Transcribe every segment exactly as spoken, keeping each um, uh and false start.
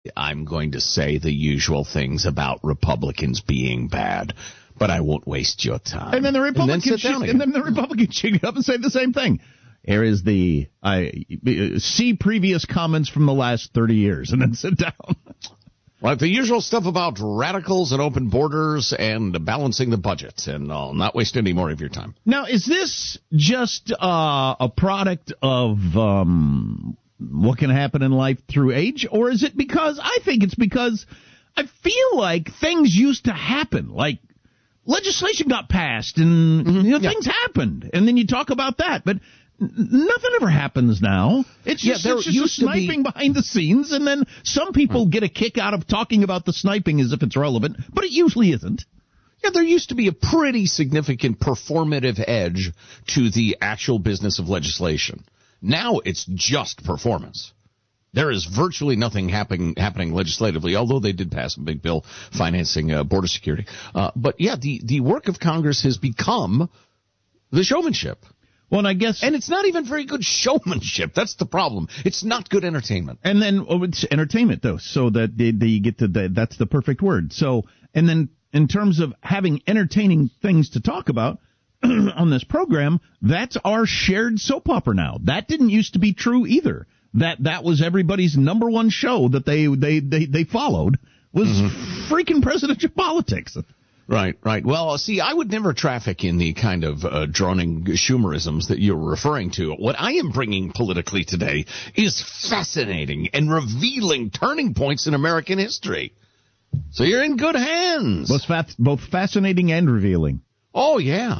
I'm going to say the usual things about Republicans being bad, but I won't waste your time. And then the Republicans, and then, sit down and then the Republicans shake up and say the same thing. Here is the I see previous comments from the last thirty years, and then sit down. Like the usual stuff about radicals and open borders and balancing the budget, and I'll not waste any more of your time. Now, is this just uh, a product of um, what can happen in life through age, or is it because, I think it's because I feel like things used to happen, like legislation got passed and mm-hmm. you know, yeah. things happened, and then you talk about that, but nothing ever happens now. It's just, yeah, it's just a sniping be... behind the scenes, and then some people hmm. get a kick out of talking about the sniping as if it's relevant, but it usually isn't. Yeah, there used to be a pretty significant performative edge to the actual business of legislation. Now it's just performance. There is virtually nothing happening happening legislatively, although they did pass a big bill financing uh, border security. Uh, but yeah, the, the work of Congress has become the showmanship. Well, and I guess, and it's not even very good showmanship. That's the problem. It's not good entertainment. And then oh, it's entertainment, though, so that they, they get to the, that's the perfect word. So, and then in terms of having entertaining things to talk about on this program, that's our shared soap opera now. That didn't used to be true either. That that was everybody's number one show that they they they, they followed was mm-hmm. freaking presidential politics. Right, right. Well, see, I would never traffic in the kind of uh, droning Schumerisms that you're referring to. What I am bringing politically today is fascinating and revealing turning points in American history. So you're in good hands. Both, fa- both fascinating and revealing. Oh, yeah.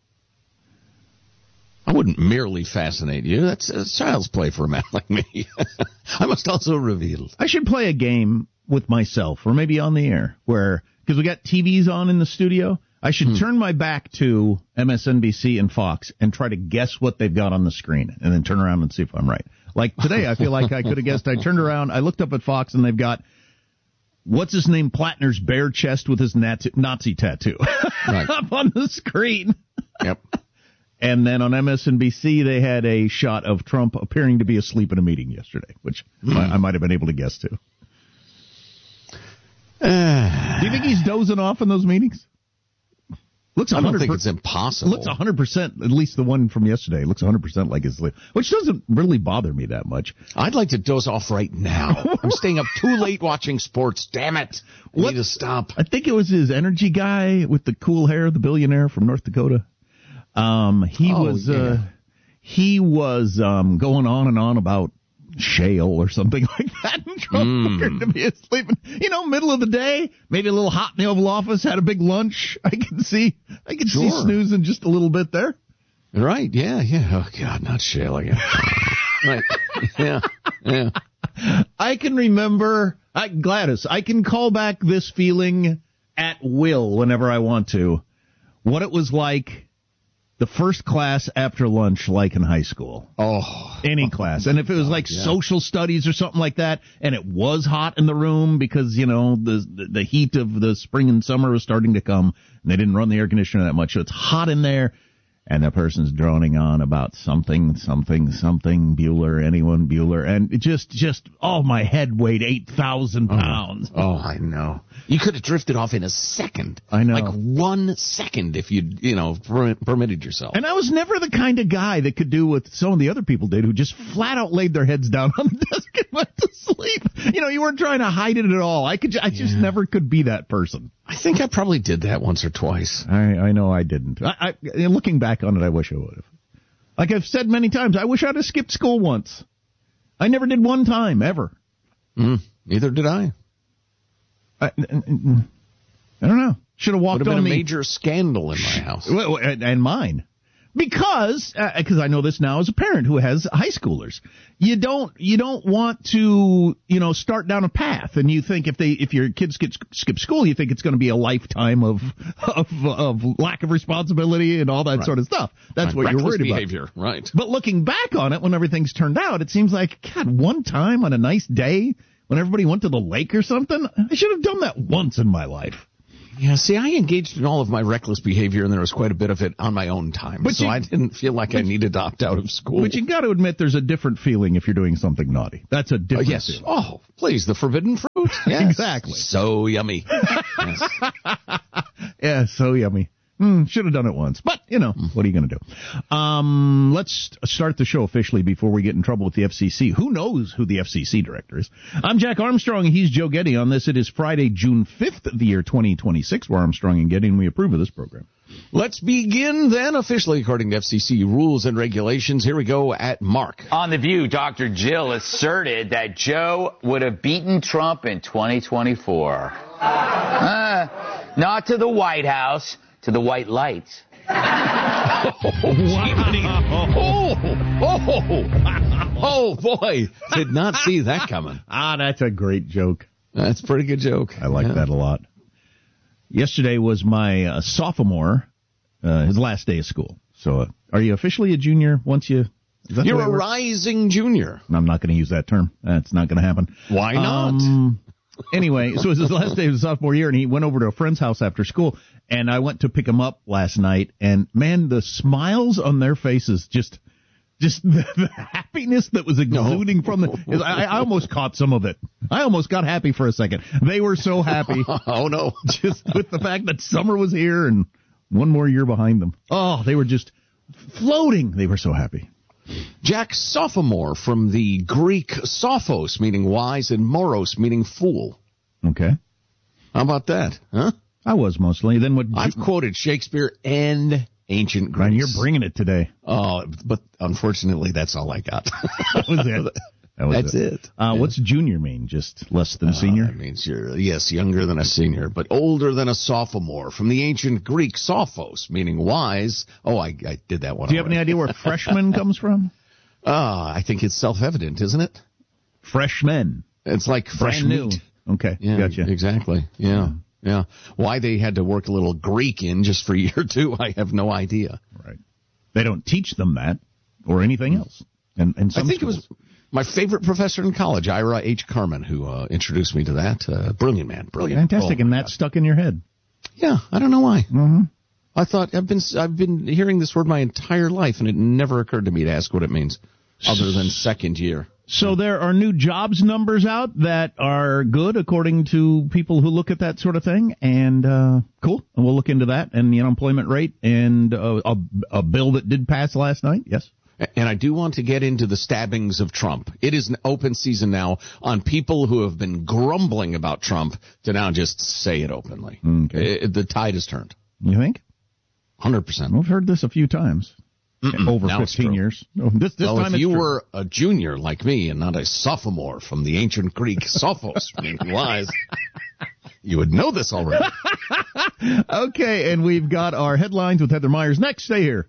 I wouldn't merely fascinate you. That's a child's play for a man like me. I must also reveal. I should play a game with myself, or maybe on the air, where... because we got T Vs on in the studio, I should hmm. turn my back to M S N B C and Fox and try to guess what they've got on the screen, and then turn around and see if I'm right. Like today, I feel like I could have guessed. I turned around, I looked up at Fox, and they've got, what's his name, Plattner's bare chest with his Nazi, Nazi tattoo right. up on the screen. Yep. And then on M S N B C, they had a shot of Trump appearing to be asleep in a meeting yesterday, which hmm. I, I might have been able to guess too. Uh, Do you think he's dozing off in those meetings? Looks I don't think it's impossible. Looks one hundred percent, at least the one from yesterday, looks one hundred percent like his sleep, which doesn't really bother me that much. I'd like to doze off right now. I'm staying up too late watching sports. Damn it. I what? need to stop. I think it was his energy guy with the cool hair, the billionaire from North Dakota. Um, he oh, was, yeah. uh, he was, um, going on and on about shale or something like that, and Trump mm. appeared to be asleep. You know, middle of the day, maybe a little hot in the Oval Office, had a big lunch. I can see, I can sure. see snoozing just a little bit there. Right, yeah, yeah. Oh, God, not shale again. Right, yeah, yeah. I can remember, I, Gladys, I can call back this feeling at will whenever I want to, what it was like the first class after lunch, like in high school. Oh. Any class. And if it was like yeah. social studies or something like that, and it was hot in the room because, you know, the, the the heat of the spring and summer was starting to come, and they didn't run the air conditioner that much, so it's hot in there, and the person's droning on about something, something, something, Bueller, anyone, Bueller, and it just, just, oh, my head weighed eight thousand pounds. Oh, oh, I know. You could have drifted off in a second. I know. Like one second if you'd, you know, per- permitted yourself. And I was never the kind of guy that could do what some of the other people did, who just flat out laid their heads down on the desk and went to sleep. You know, you weren't trying to hide it at all. I could, I just yeah. never could be that person. I think I probably did that once or twice. I, I know I didn't. I, I, looking back on it, I wish I would have. Like I've said many times, I wish I'd have skipped school once. I never did one time, ever. Mm, neither did I. I, I, I don't know. Should have walked Would have on been a the, major scandal in my house. And, and mine. Because, because uh, I know this now as a parent who has high schoolers. You don't, you don't want to, you know, start down a path, and you think if they, if your kids get, skip school, you think it's going to be a lifetime of, of, of lack of responsibility and all that right. sort of stuff. That's right. what Reckless you're worried behavior. about. Right. But looking back on it, when everything's turned out, it seems like, God, one time on a nice day when everybody went to the lake or something, I should have done that once in my life. Yeah, see, I engaged in all of my reckless behavior, and there was quite a bit of it on my own time, but so you, I didn't feel like I needed to opt out of school. But you got to admit there's a different feeling if you're doing something naughty. That's a different uh, yes. feeling. Oh, please, the forbidden fruit. fruit. Yes. Exactly. So yummy. Yes. Yeah, so yummy. Mm, should have done it once. But, you know, what are you going to do? Um, let's start the show officially before we get in trouble with the F C C. Who knows who the F C C director is? I'm Jack Armstrong, and he's Joe Getty. On this, it is Friday, June fifth of the year twenty twenty-six. We're Armstrong and Getty, and we approve of this program. Let's begin then officially according to F C C rules and regulations. Here we go at Mark. On The View, Doctor Jill asserted that Joe would have beaten Trump in twenty twenty-four. Uh, not to the White House, to the white lights. Oh, oh, oh, oh, boy. Did not see that coming. Ah, that's a great joke. That's a pretty good joke. I like yeah. that a lot. Yesterday was my uh, sophomore, uh, his last day of school. So uh, are you officially a junior once you... Is that You're a rising junior. I'm not going to use that term. That's not going to happen. Why not? Um, anyway, so it was his last day of his sophomore year, and he went over to a friend's house after school, and I went to pick him up last night, and, man, the smiles on their faces, just just the, the happiness that was exuding no. from them. I, I almost caught some of it. I almost got happy for a second. They were so happy. Oh, no. Just with the fact that summer was here and one more year behind them. Oh, they were just floating. They were so happy. Jack, sophomore, from the Greek sophos, meaning wise, and moros, meaning fool. Okay. How about that, huh? I was mostly. Then what? I've you, quoted Shakespeare and ancient Greece. Man, you're bringing it today. Oh, but unfortunately, that's all I got. That was it. That was that's it. it. Uh, yeah. What's junior mean? Just less than uh, senior? That means you're, yes, younger than a senior, but older than a sophomore. From the ancient Greek sophos, meaning wise. Oh, I, I did that one. Do you already. have any idea where freshman comes from? Ah, uh, I think it's self-evident, isn't it? Freshmen. It's like fresh Brand new. meat. Okay, yeah, gotcha. Exactly. Yeah, yeah. Why they had to work a little Greek in just for a year or two, I have no idea. Right. They don't teach them that or anything else. And, and some I think schools. it was my favorite professor in college, Ira H. Carmen, who uh, introduced me to that. Uh, brilliant man, brilliant. Fantastic, oh, and that God. stuck in your head. Yeah, I don't know why. Mm-hmm. I thought I've been I've been hearing this word my entire life, and it never occurred to me to ask what it means, other than second year. So there are new jobs numbers out that are good according to people who look at that sort of thing, and uh, cool. And we'll look into that and the unemployment rate and uh, a, a bill that did pass last night. Yes. And I do want to get into the stabbings of Trump. It is an open season now on people who have been grumbling about Trump to now just say it openly. Okay. It, the tide has turned. You think? one hundred percent. We've heard this a few times. Mm-mm. Over now fifteen years. Oh, this this well, time if you true. were a junior like me and not a sophomore from the ancient Greek sophos, meaning wise, you would know this already. Okay, and we've got our headlines with Heather Myers next. Stay here.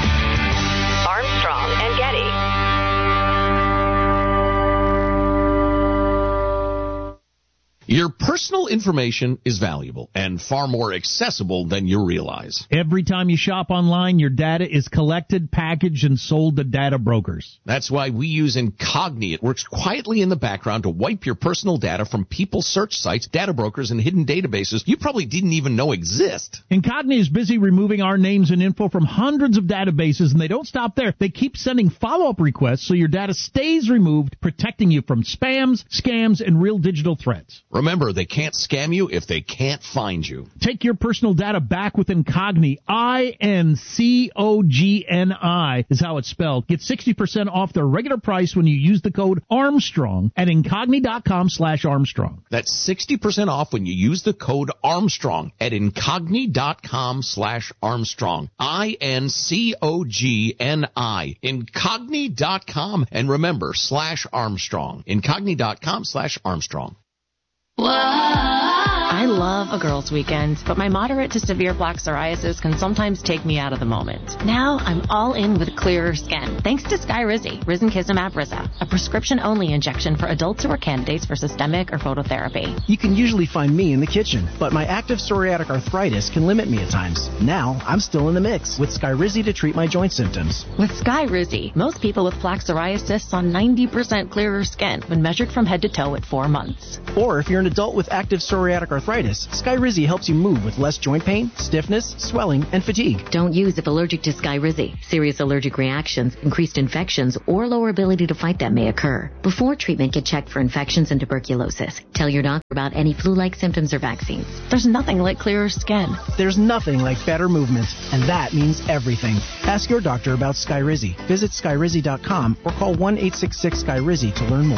Armstrong and Getty. Your personal information is valuable and far more accessible than you realize. Every time you shop online, your data is collected, packaged, and sold to data brokers. That's why we use Incogni. It works quietly in the background to wipe your personal data from people's search sites, data brokers, and hidden databases you probably didn't even know exist. Incogni is busy removing our names and info from hundreds of databases, and they don't stop there. They keep sending follow-up requests so your data stays removed, protecting you from spams, scams, and real digital threats. Remember, they can't scam you if they can't find you. Take your personal data back with Incogni. I N C O G N I is how it's spelled. Get sixty percent off their regular price when you use the code Armstrong at Incogni.com slash Armstrong. That's sixty percent off when you use the code Armstrong at Incogni.com slash Armstrong. I N C O G N I. Incogni dot com. And remember, slash Armstrong. Incogni.com slash Armstrong. I love a girls' weekend, but my moderate to severe plaque psoriasis can sometimes take me out of the moment. Now I'm all in with clearer skin, thanks to Skyrizi, Risankizumab Riza, a prescription-only injection for adults who are candidates for systemic or phototherapy. You can usually find me in the kitchen, but my active psoriatic arthritis can limit me at times. Now I'm still in the mix with Skyrizi to treat my joint symptoms. With Skyrizi, most people with plaque psoriasis saw ninety percent clearer skin when measured from head to toe at four months. Or if you're an adult with active psoriatic arthritis, arthritis, Skyrizi helps you move with less joint pain, stiffness, swelling, and fatigue. Don't use if allergic to Skyrizi. Serious allergic reactions, increased infections, or lower ability to fight them may occur. Before treatment, get checked for infections and tuberculosis. Tell your doctor about any flu-like symptoms or vaccines. There's nothing like clearer skin. There's nothing like better movement, and that means everything. Ask your doctor about Skyrizi. Visit Skyrizi dot com or call one eight six six Skyrizi to learn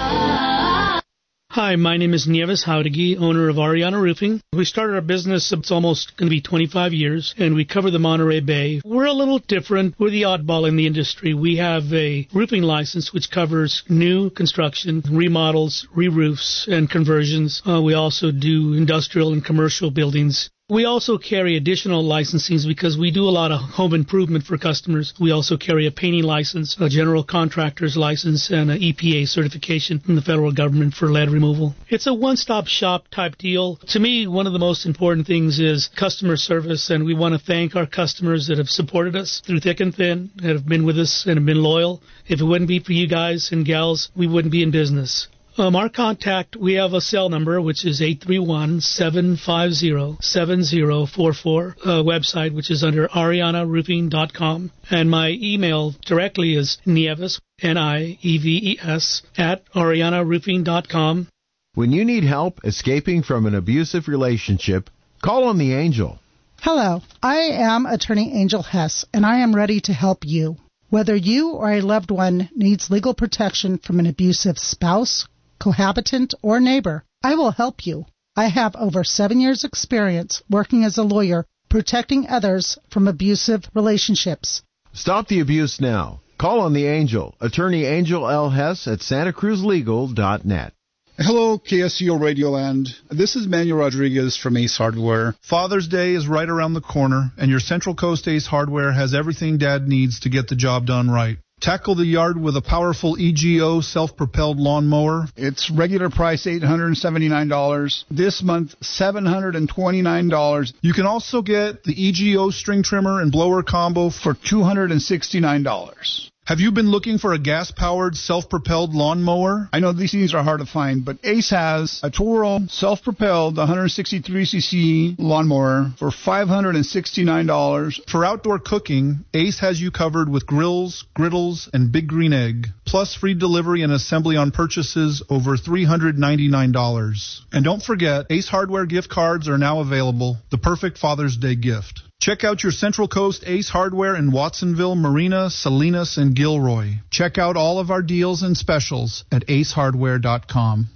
more. Hi, my name is Nieves Haudegi, owner of Ariana Roofing. We started our business, it's almost going to be twenty-five years, and we cover the Monterey Bay. We're a little different. We're the oddball in the industry. We have a roofing license which covers new construction, remodels, re-roofs, and conversions. Uh, we also do industrial and commercial buildings. We also carry additional licensings because we do a lot of home improvement for customers. We also carry a painting license, a general contractor's license, and an E P A certification from the federal government for lead removal. It's a one-stop shop type deal. To me, one of the most important things is customer service, and we want to thank our customers that have supported us through thick and thin, that have been with us and have been loyal. If it wouldn't be for you guys and gals, we wouldn't be in business. Um, our contact, we have a cell number, which is eight three one, seven five zero, seven zero four four, a website, which is under ariana roofing dot com. And my email directly is Nieves, N I E V E S, at ariana roofing dot com. When you need help escaping from an abusive relationship, call on the Angel. Hello, I am attorney Angel Hess, and I am ready to help you. Whether you or a loved one needs legal protection from an abusive spouse, cohabitant, or neighbor, I will help you. I have over seven years' experience working as a lawyer protecting others from abusive relationships. Stop the abuse now. Call on the Angel, attorney Angel L. Hess at santa cruz legal dot net. Hello, K S C O Radioland. This is Manuel Rodriguez from Ace Hardware. Father's Day is right around the corner, and your Central Coast Ace Hardware has everything Dad needs to get the job done right. Tackle the yard with a powerful E G O self-propelled lawnmower. It's regular price eight hundred seventy-nine dollars. This month, seven hundred twenty-nine dollars. You can also get the E G O string trimmer and blower combo for two hundred sixty-nine dollars. Have you been looking for a gas-powered, self-propelled lawnmower? I know these things are hard to find, but Ace has a Toro self-propelled one hundred sixty-three c c lawnmower for five hundred sixty-nine dollars. For outdoor cooking, Ace has you covered with grills, griddles, and Big Green Egg, plus free delivery and assembly on purchases over three hundred ninety-nine dollars. And don't forget, Ace Hardware gift cards are now available, the perfect Father's Day gift. Check out your Central Coast Ace Hardware in Watsonville, Marina, Salinas, and Gilroy. Check out all of our deals and specials at ace hardware dot com.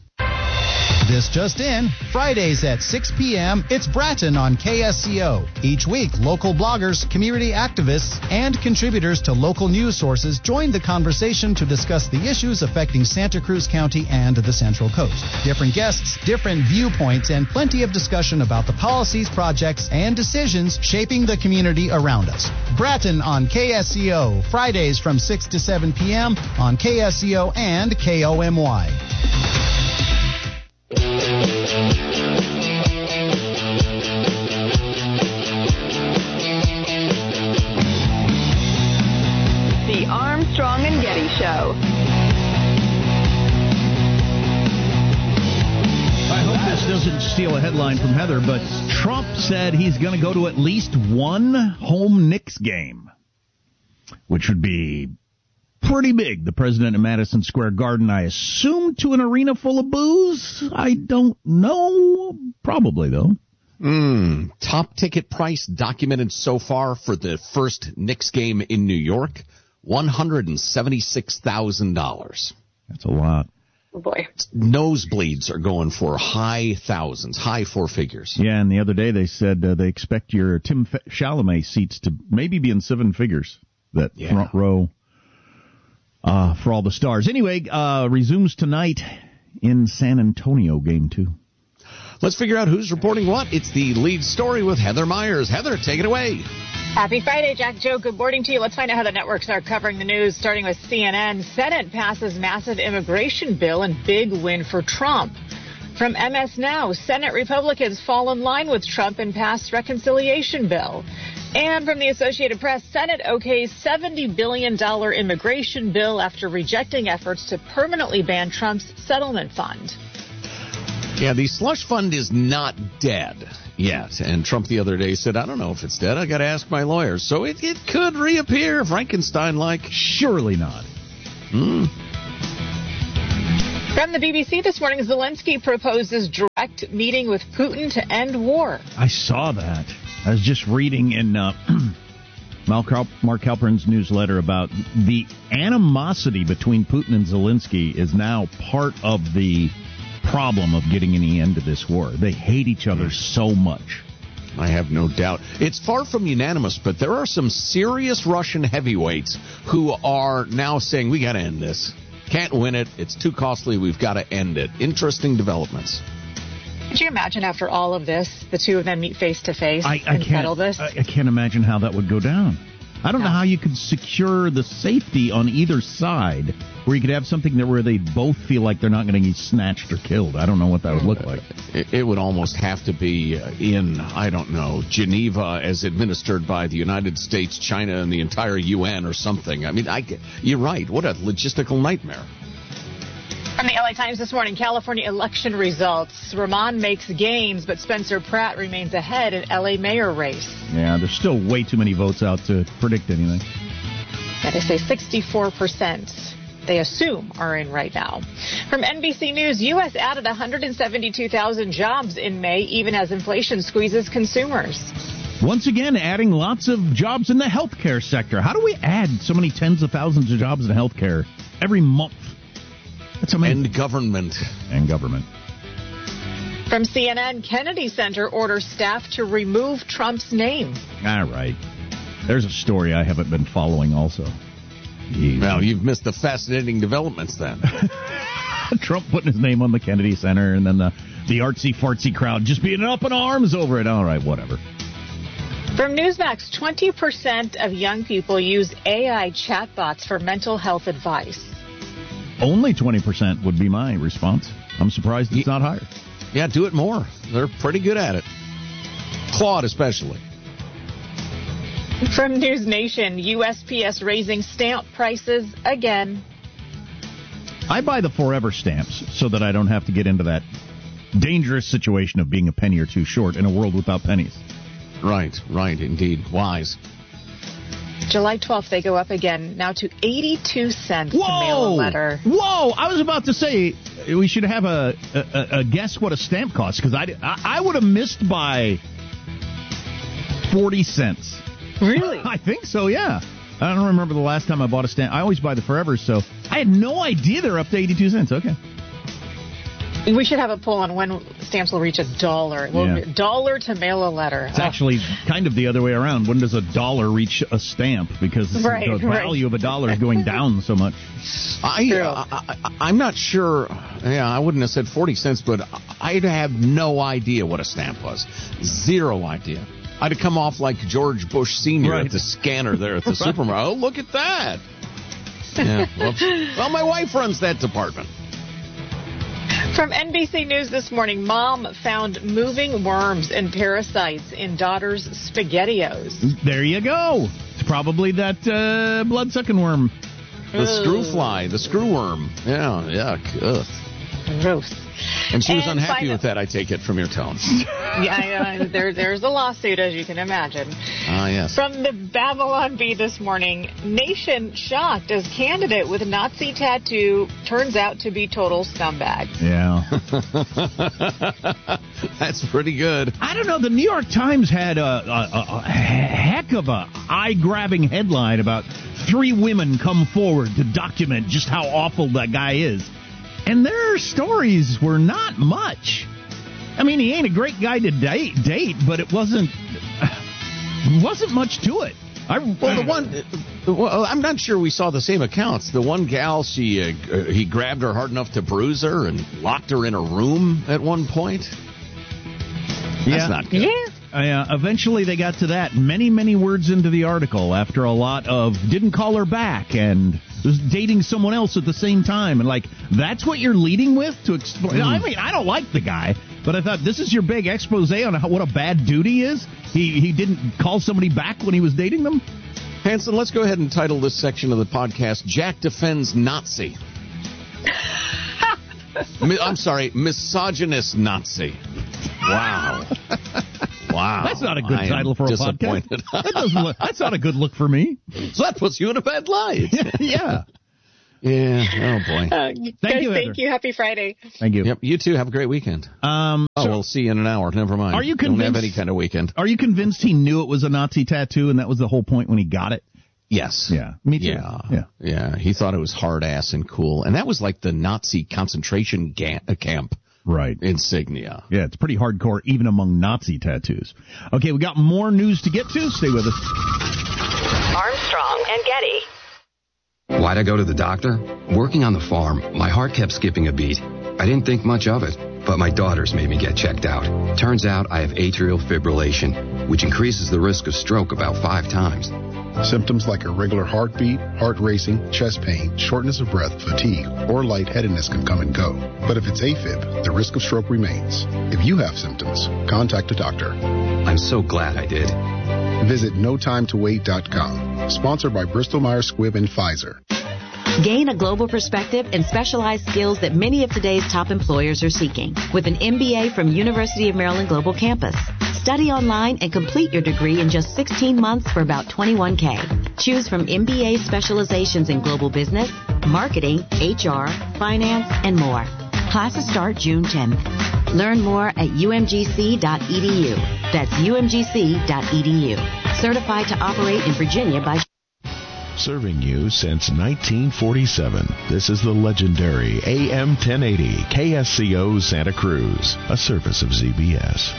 This just in, Fridays at six p.m., it's Bratton on K S C O. Each week, local bloggers, community activists, and contributors to local news sources join the conversation to discuss the issues affecting Santa Cruz County and the Central Coast. Different guests, different viewpoints, and plenty of discussion about the policies, projects, and decisions shaping the community around us. Bratton on K S C O, Fridays from six to seven p.m. on K S C O and K O M Y. The Armstrong and Getty Show. I hope this doesn't steal a headline from Heather, but Trump said he's going to go to at least one home Knicks game, which would be pretty big. The president at Madison Square Garden, I assume, to an arena full of booze? I don't know. Probably, though. Mm, top ticket price documented so far for the first Knicks game in New York, one hundred seventy-six thousand dollars. That's a lot. Oh, boy. Nosebleeds are going for high thousands, high four figures. Yeah, and the other day they said uh, they expect your Tim Chalamet seats to maybe be in seven figures, that yeah. front row. Uh, for all the stars. Anyway, uh, resumes tonight in San Antonio, game two. Let's figure out who's reporting what. It's the lead story with Heather Myers. Heather, take it away. Happy Friday, Jack Joe. Good morning to you. Let's find out how the networks are covering the news, starting with C N N. Senate passes massive immigration bill and big win for Trump. From M S Now, Senate Republicans fall in line with Trump and pass reconciliation bill. And from the Associated Press, Senate okays seventy billion dollars immigration bill after rejecting efforts to permanently ban Trump's settlement fund. Yeah, the slush fund is not dead yet. And Trump the other day said, I don't know if it's dead. I got to ask my lawyers. So it, it could reappear, Frankenstein-like. Surely not. Hmm. From the B B C this morning, Zelensky proposes direct meeting with Putin to end war. I saw that. I was just reading in uh, Mark Halperin's newsletter about the animosity between Putin and Zelensky is now part of the problem of getting any end to this war. They hate each other so much. I have no doubt. It's far from unanimous, but there are some serious Russian heavyweights who are now saying, we got to end this. Can't win it. It's too costly. We've got to end it. Interesting developments. Could you imagine after all of this, the two of them meet face to face and settle this? I, I can't imagine how that would go down. I don't no. know how you could secure the safety on either side where you could have something there where they both feel like they're not going to get snatched or killed. I don't know what that would look like. It, it would almost have to be in, I don't know, Geneva as administered by the United States, China, and the entire U N or something. I mean, I, you're right. What a logistical nightmare. From the L A Times this morning, California election results. Ramon makes gains, but Spencer Pratt remains ahead in L A mayor race. Yeah, there's still way too many votes out to predict anything. Yeah, they say sixty-four percent they assume are in right now. From N B C News, U S added one hundred seventy-two thousand jobs in May, even as inflation squeezes consumers. Once again, adding lots of jobs in the healthcare sector. How do we add so many tens of thousands of jobs in healthcare every month? That's amazing. And government. And government. From C N N, Kennedy Center orders staff to remove Trump's name. All right. There's a story I haven't been following also. Jeez. Well, you've missed the fascinating developments then. Trump putting his name on the Kennedy Center and then the, the artsy-fartsy crowd just being up in arms over it. All right, whatever. From Newsmax, twenty percent of young people use A I chatbots for mental health advice. Only twenty percent would be my response. I'm surprised it's not higher. Yeah, do it more. They're pretty good at it. Claude especially. From News Nation, U S P S raising stamp prices again. I buy the forever stamps so that I don't have to get into that dangerous situation of being a penny or two short in a world without pennies. Right, right, indeed. Wise. July twelfth, they go up again, now to eighty-two cents Whoa! to mail a letter. Whoa! I was about to say we should have a, a, a guess what a stamp costs, because I, I, I would have missed by forty cents. Really? I think so, yeah. I don't remember the last time I bought a stamp. I always buy the Forevers, so I had no idea they're up to eighty-two cents. Okay. We should have a poll on when stamps will reach a dollar. Well, Yeah. dollar to mail a letter. It's actually kind of the other way around. When does a dollar reach a stamp? Because Right, the value right. of a dollar is going down so much. I, uh, I, I'm not sure. Yeah, I wouldn't have said forty cents, but I'd have no idea what a stamp was. Zero idea. I'd have come off like George Bush Senior Right. at the scanner there at the Right. supermarket. Oh, look at that. Yeah, whoops. Well, my wife runs that department. From N B C News this morning, mom found moving worms and parasites in daughter's SpaghettiOs. There you go. It's probably that uh, blood-sucking worm. The screw fly, the screw worm. Yeah, yuck. Ugh. Gross. And she was And unhappy final- with that, I take it, from your tone. Yeah, uh, there, there's a lawsuit, as you can imagine. Ah, yes. From the Babylon Bee this morning, nation shocked as candidate with Nazi tattoo turns out to be total scumbag. Yeah. That's pretty good. I don't know. The New York Times had a, a, a heck of a eye-grabbing headline about three women come forward to document just how awful that guy is. And their stories were not much. I mean, he ain't a great guy to date, date but it wasn't wasn't much to it. I, Well, the one, well, I'm not sure we saw the same accounts. The one gal, she uh, he grabbed her hard enough to bruise her and locked her in a room at one point. That's Yeah. not good. Yeah. Uh, eventually they got to that many, many words into the article after a lot of didn't call her back and was dating someone else at the same time. And, like, that's what you're leading with to explain. Mm. I mean, I don't like the guy, but I thought this is your big expose on how, what a bad dude he is. He, he didn't call somebody back when he was dating them. Hanson, let's go ahead and title this section of the podcast, Jack Defends Nazi. I'm sorry, misogynist Nazi. Wow. Wow. That's not a good I title for a podcast. That doesn't look, that's not a good look for me. So that puts you in a bad light. Yeah. Yeah. Oh, boy. Uh, Thank guys, you, thank Heather. you. Happy Friday. Thank you. Yep. You too. Have a great weekend. Um, oh, so we'll see you in an hour. Never mind. Are you Don't convinced? have any kind of weekend. Are you convinced he knew it was a Nazi tattoo and that was the whole point when he got it? Yes. Yeah. Me too. Yeah. Yeah. Yeah. He thought it was hard ass and cool. And that was like the Nazi concentration ga- camp. Right. Insignia. Yeah, it's pretty hardcore even among Nazi tattoos. Okay, we got more news to get to. Stay with us. Armstrong and Getty. Why'd I go to the doctor? Working on the farm, my heart kept skipping a beat. I didn't think much of it, but my daughters made me get checked out. Turns out I have atrial fibrillation, which increases the risk of stroke about five times. Symptoms like irregular heartbeat, heart racing, chest pain, shortness of breath, fatigue, or lightheadedness can come and go. But if it's AFib, the risk of stroke remains. If you have symptoms, contact a doctor. I'm so glad I did. Visit no time to wait dot com. Sponsored by Bristol Myers Squibb and Pfizer. Gain a global perspective and specialized skills that many of today's top employers are seeking with an M B A from University of Maryland Global Campus. Study online and complete your degree in just sixteen months for about twenty-one thousand dollars. Choose from M B A specializations in global business, marketing, H R, finance, and more. Classes start June tenth. Learn more at u m g c dot e d u. That's u m g c dot e d u. Certified to operate in Virginia by... Serving you since nineteen forty-seven. This is the legendary A M ten eighty K S C O Santa Cruz, a service of Z B S.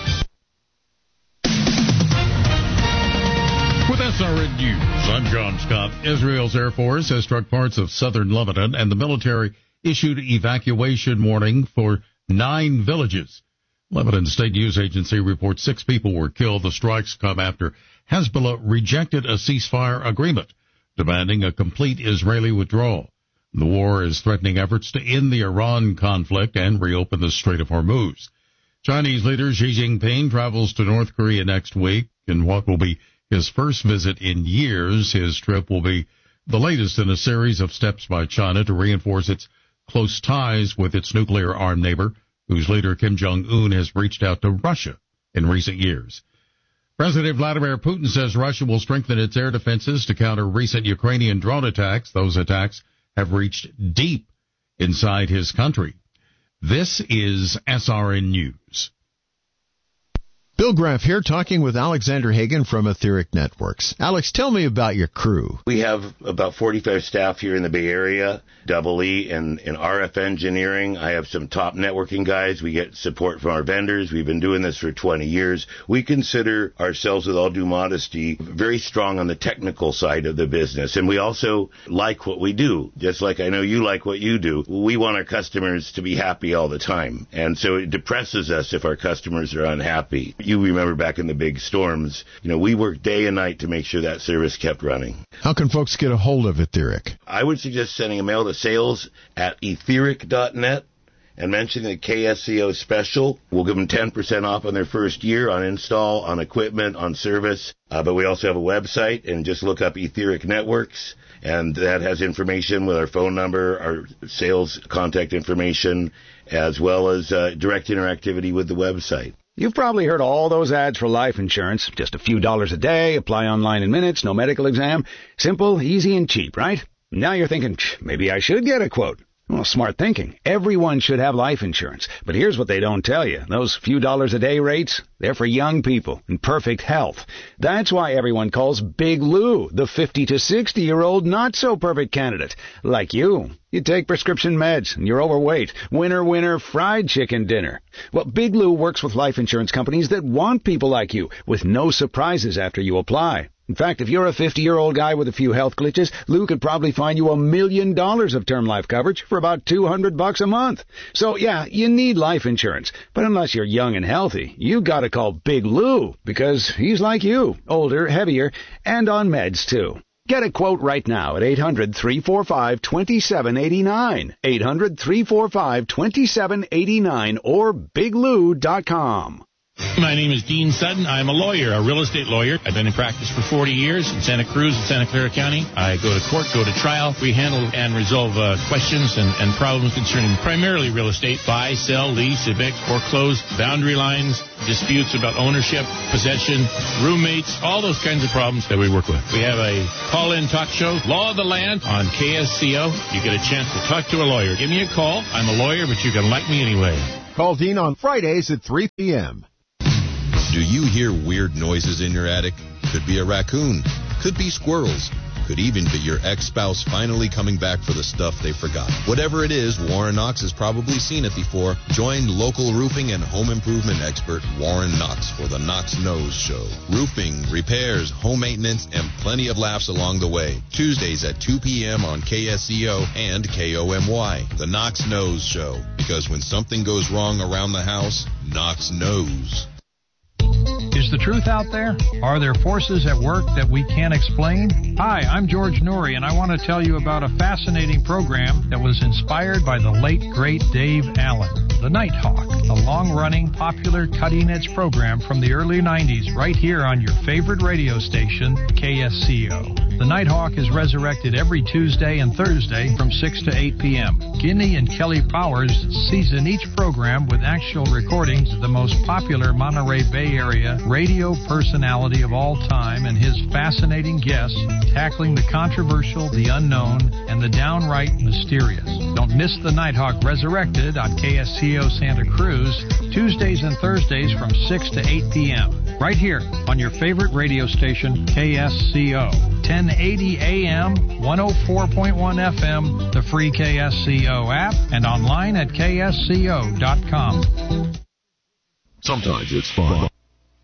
With S R N News, I'm John Scott. Israel's Air Force has struck parts of southern Lebanon, and the military issued evacuation warning for nine villages. Lebanon State News Agency reports six people were killed. The strikes come after Hezbollah rejected a ceasefire agreement, demanding a complete Israeli withdrawal. The war is threatening efforts to end the Iran conflict and reopen the Strait of Hormuz. Chinese leader Xi Jinping travels to North Korea next week in what will be his first visit in years. His trip will be the latest in a series of steps by China to reinforce its close ties with its nuclear-armed neighbor, whose leader Kim Jong-un has reached out to Russia in recent years. President Vladimir Putin says Russia will strengthen its air defenses to counter recent Ukrainian drone attacks. Those attacks have reached deep inside his country. This is S R N News. Bill Graff here, talking with Alexander Hagan from Etheric Networks. Alex, tell me about your crew. We have about forty-five staff here in the Bay Area, double E and in R F engineering. I have some top networking guys. We get support from our vendors. We've been doing this for twenty years. We consider ourselves, with all due modesty, very strong on the technical side of the business. And we also like what we do, just like I know you like what you do. We want our customers to be happy all the time. And so it depresses us if our customers are unhappy. You remember back in the big storms, you know, we worked day and night to make sure that service kept running. How can folks get a hold of Etheric? I would suggest sending a mail to sales at etheric dot net and mentioning the K S C O special. We'll give them ten percent off on their first year on install, on equipment, on service. Uh, but we also have a website, and just look up Etheric Networks, and that has information with our phone number, our sales contact information, as well as uh, direct interactivity with the website. You've probably heard all those ads for life insurance. Just a few dollars a day, apply online in minutes, no medical exam. Simple, easy, and cheap, right? Now you're thinking, maybe I should get a quote. Well, smart thinking. Everyone should have life insurance. But here's what they don't tell you. Those few dollars a day rates, they're for young people in perfect health. That's why everyone calls Big Lou the fifty to sixty-year-old not-so-perfect candidate. Like you. You take prescription meds, and you're overweight. Winner, winner, fried chicken dinner. Well, Big Lou works with life insurance companies that want people like you, with no surprises after you apply. In fact, if you're a fifty-year-old guy with a few health glitches, Lou could probably find you a million dollars of term life coverage for about two hundred bucks a month. So, yeah, you need life insurance. But unless you're young and healthy, you gotta call Big Lou, because he's like you, older, heavier, and on meds, too. Get a quote right now at eight hundred, three four five, two seven eight nine, eight hundred, three four five, two seven eight nine, or big lou dot com. My name is Dean Sutton. I'm a lawyer, a real estate lawyer. I've been in practice for forty years in Santa Cruz and Santa Clara County. I go to court, go to trial. We handle and resolve uh, questions and, and problems concerning primarily real estate, buy, sell, lease, evict, foreclose, boundary lines, disputes about ownership, possession, roommates, all those kinds of problems that we work with. We have a call-in talk show, Law of the Land, on K S C O. You get a chance to talk to a lawyer. Give me a call. I'm a lawyer, but you can like me anyway. Call Dean on Fridays at three p.m. Do you hear weird noises in your attic? Could be a raccoon. Could be squirrels. Could even be your ex-spouse finally coming back for the stuff they forgot. Whatever it is, Warren Knox has probably seen it before. Join local roofing and home improvement expert Warren Knox for the Knox Knows Show. Roofing, repairs, home maintenance, and plenty of laughs along the way. Tuesdays at two p.m. on K S C O and K O M Y. The Knox Knows Show. Because when something goes wrong around the house, Knox knows. Is the truth out there? Are there forces at work that we can't explain? Hi, I'm George Noory, and I want to tell you about a fascinating program that was inspired by the late, great Dave Allen. The Nighthawk, a long-running, popular, cutting-edge program from the early nineties right here on your favorite radio station, K S C O. The Nighthawk is resurrected every Tuesday and Thursday from six to eight p.m. Guinea and Kelly Powers season each program with actual recordings of the most popular Monterey Bay Area radio personality of all time and his fascinating guests tackling the controversial, the unknown, and the downright mysterious. Don't miss the Nighthawk Resurrected on K S C O Santa Cruz, Tuesdays and Thursdays from six to eight p.m. right here on your favorite radio station, K S C O. ten eighty A M, one oh four point one F M, the free K S C O app, and online at K S C O dot com. Sometimes it's fun.